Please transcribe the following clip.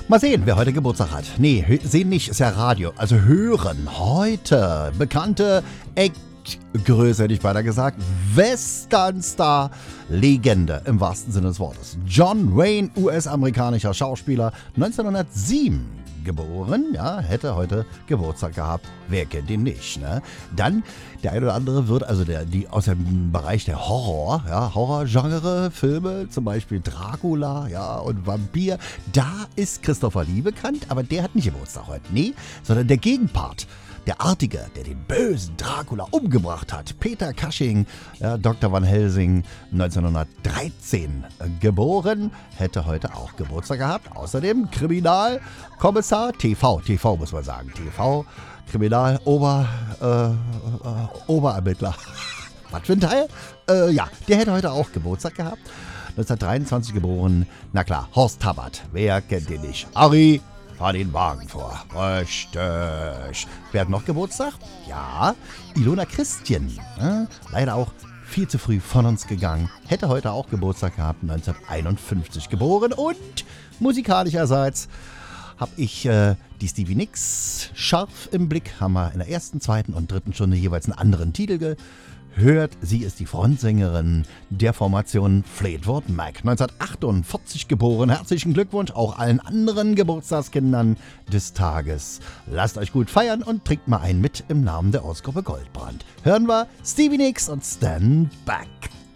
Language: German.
Mal sehen, wer heute Geburtstag hat. Nee, sehen nicht, ist ja Radio. Also hören. Heute bekannte Größe, hätte ich beinahe gesagt, Westernstar, Legende im wahrsten Sinne des Wortes. John Wayne, US-amerikanischer Schauspieler, 1907 geboren, ja, hätte heute Geburtstag gehabt. Wer kennt ihn nicht, ne? Dann, der ein oder andere wird, also die aus dem Bereich der Horror, ja, Horror-Genre, Filme, zum Beispiel Dracula, ja, und Vampir, da ist Christopher Lee bekannt, aber der hat nicht Geburtstag heute, nee, sondern der Gegenpart. Der Artige, der den bösen Dracula umgebracht hat, Peter Cushing, ja, Dr. Van Helsing, 1913 geboren, hätte heute auch Geburtstag gehabt. Außerdem Kriminalkommissar, TV muss man sagen, TV, Oberermittler. Was für ein Teil? Ja, der hätte heute auch Geburtstag gehabt. 1923 geboren, na klar, Horst Tappert, wer kennt den nicht? Harry, fahr den Wagen vor. Richtig. Wer hat noch Geburtstag? Ja, Ilona Christian. Leider auch viel zu früh von uns gegangen. Hätte heute auch Geburtstag gehabt, 1951 geboren. Und musikalischerseits habe ich die Stevie Nicks scharf im Blick. Haben wir in der ersten, zweiten und dritten Stunde jeweils einen anderen Titel gehört. Sie ist die Frontsängerin der Formation Fleetwood Mac. 1948 geboren. Herzlichen Glückwunsch auch allen anderen Geburtstagskindern des Tages. Lasst euch gut feiern und trinkt mal ein mit im Namen der Ortsgruppe Goldbrand. Hören wir Stevie Nicks und Stand Back.